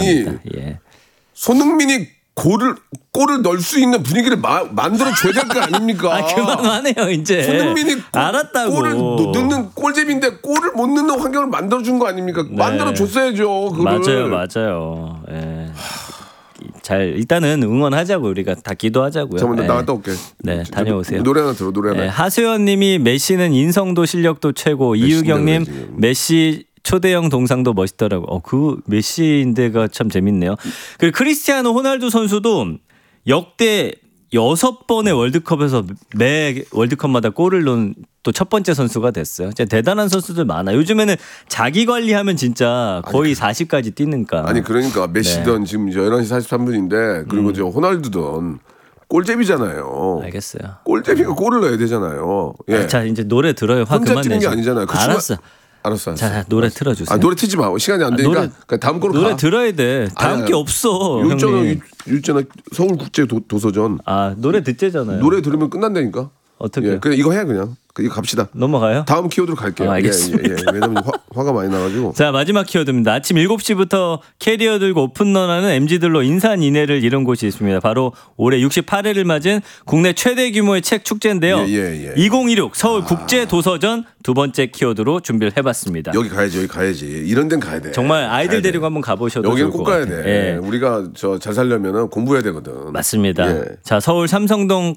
아니 예. 손흥민이 골을 넣을 수 있는 분위기를 만들어 줘야 될 거 아닙니까? 아 그만하네요 이제. 손흥민이 알았다고. 골을 넣는 골잼인데 골을 못 넣는 환경을 만들어 준 거 아닙니까? 네. 만들어 줬어야죠. 그거를. 맞아요. 예. 잘 일단은 응원하자고 우리가 다 기도하자고요. 잠깐만 나갔다 올게. 네, 다녀오세요. 노래 하나 들어. 노래 하나. 네, 하수연님이 메시는 인성도 실력도 최고. 이유경님 메시 초대형 동상도 멋있더라고. 그 메시인데가 참 재밌네요. 그리고 크리스티아노 호날두 선수도 역대 6번의 월드컵에서 매 월드컵마다 골을 넣은 또 첫 번째 선수가 됐어요. 진짜 대단한 선수들 많아. 요즘에는 자기 관리하면 진짜 거의 40까지 뛰니까. 아니 그러니까 메시든 지금 11시 43분인데 그리고 저 호날두든 골잼이잖아요. 알겠어요. 골잼이가 골을 넣어야 되잖아요. 예. 자 이제 노래 들어요. 화 혼자 그만 뛰는 게 내시고. 아니잖아요. 알았어. 알았어. 자 노래 틀어주세요. 노래 트지 마. 시간이 안 되니까 다음 거로 노래 가. 들어야 돼. 다음 게 없어. 있잖아. 서울국제 도서전. 노래 듣재잖아요. 노래 들으면 끝난다니까. 어떻게? 예, 그냥 이거 해 그냥. 이거 갑시다. 넘어가요? 다음 키워드로 갈게요. 알겠습니다. 예. 왜냐면 화가 많이 나가지고. 자 마지막 키워드입니다. 아침 7시부터 캐리어 들고 오픈런하는 MZ들로 인산인해를 이룬 곳이 있습니다. 바로 올해 68회를 맞은 국내 최대 규모의 책 축제인데요. 2016 서울국제도서전 두 번째 키워드로 준비를 해봤습니다. 여기 가야지. 이런 데는 가야 돼. 정말 아이들 데리고 한번 가보셔도 여기는 좋을 꼭 것 가야 같아요. 돼. 예. 우리가 잘 살려면 공부해야 되거든. 맞습니다. 예. 자 서울 삼성동